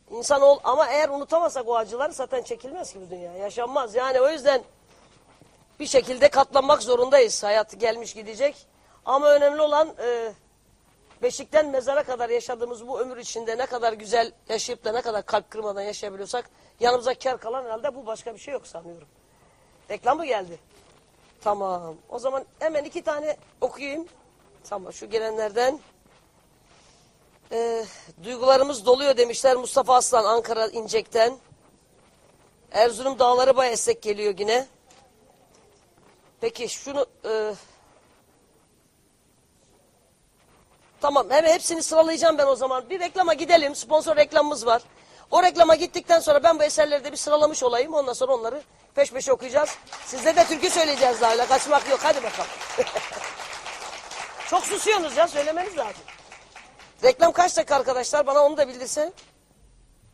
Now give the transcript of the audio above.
İnsan ol ama eğer unutamazsak o acıları zaten çekilmez ki bu dünya. Yaşanmaz. Yani o yüzden bir şekilde katlanmak zorundayız. Hayat gelmiş gidecek. Ama önemli olan beşikten mezara kadar yaşadığımız bu ömür içinde ne kadar güzel yaşayıp da ne kadar kalp kırmadan yaşayabiliyorsak yanımıza kar kalan herhalde bu, başka bir şey yok sanıyorum. Reklam mı geldi? Tamam. O zaman hemen 2 tane okuyayım. Tamam, şu gelenlerden. Duygularımız doluyor demişler Mustafa Aslan Ankara İncek'ten. Erzurum dağları bayağı esek geliyor yine. Peki şunu... Tamam, hemen hepsini sıralayacağım ben o zaman. Bir reklama gidelim. Sponsor reklamımız var. O reklama gittikten sonra ben bu eserleri de bir sıralamış olayım. Ondan sonra onları peş peşe okuyacağız. Sizle de türkü söyleyeceğiz daha, öyle kaçmak yok. Hadi bakalım. Çok susuyorsunuz ya, söylemeniz lazım. Reklam kaç dakika arkadaşlar? Bana onu da bildirsen.